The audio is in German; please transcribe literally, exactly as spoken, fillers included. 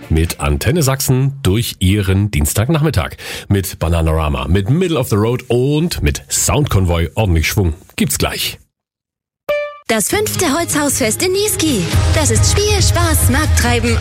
mit Antenne Sachsen durch Ihren Dienstagnachmittag. Mit Bananarama, mit Middle of the Road und mit Soundkonvoi ordentlich Schwung. Gibt's gleich. Das fünfte Holzhausfest in Niesky. Das ist Spiel, Spaß, Markttreiben